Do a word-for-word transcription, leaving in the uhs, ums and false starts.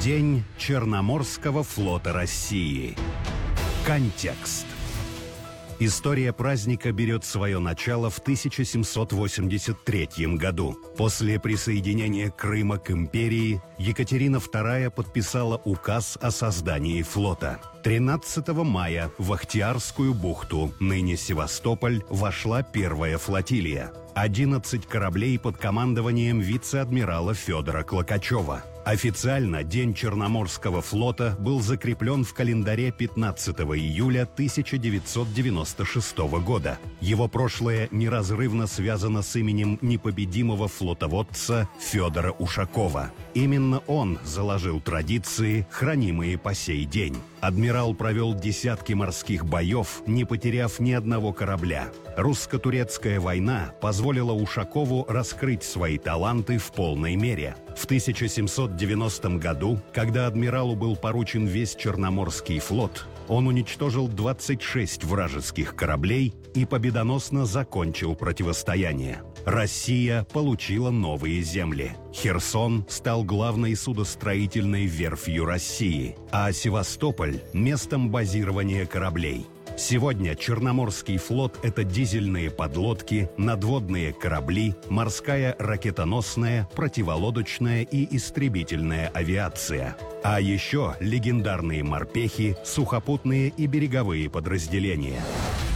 День Черноморского флота России. Контекст. История праздника берет свое начало в тысяча семьсот восемьдесят третьем году. После присоединения Крыма к империи Екатерина вторая подписала указ о создании флота. тринадцатого мая в Ахтиарскую бухту, ныне Севастополь, вошла первая флотилия. одиннадцать кораблей под командованием вице-адмирала Федора Клокачева. Официально День Черноморского флота был закреплен в календаре пятнадцатого июля тысяча девятьсот девяносто шестого года. Его прошлое неразрывно связано с именем непобедимого флотоводца Федора Ушакова. Именно он заложил традиции, хранимые по сей день. Адмирал провел десятки морских боев, не потеряв ни одного корабля. Русско-турецкая война позволила Ушакову раскрыть свои таланты в полной мере. В тысяча семьсот девяностом году, когда адмиралу был поручен весь Черноморский флот, он уничтожил двадцать шесть вражеских кораблей и победоносно закончил противостояние. Россия получила новые земли. Херсон стал главной судостроительной верфью России, а Севастополь – местом базирования кораблей. Сегодня Черноморский флот – это дизельные подлодки, надводные корабли, морская ракетоносная, противолодочная и истребительная авиация. А еще легендарные морпехи, сухопутные и береговые подразделения.